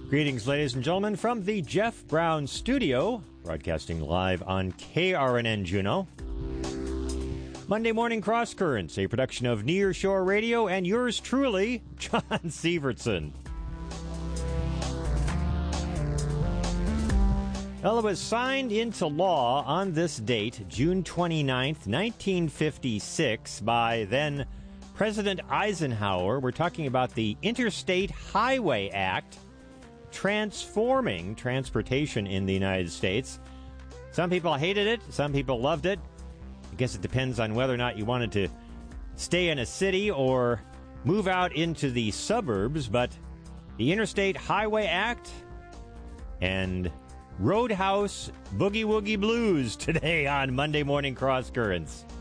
Greetings, ladies and gentlemen, from the Jeff Brown Studio, broadcasting live on KRNN Juneau. Monday Morning Cross Currents, a production of Near Shore Radio, and yours truly, John Sievertson. Well, it was signed into law on this date, June 29th, 1956, by then President Eisenhower. We're talking about the Interstate Highway Act, transforming transportation in the United States. Some people hated it. Some people loved it. I guess it depends on whether or not you wanted to stay in a city or move out into the suburbs. But the Interstate Highway Act and Roadhouse Boogie Woogie Blues today on Monday Morning Cross Currents.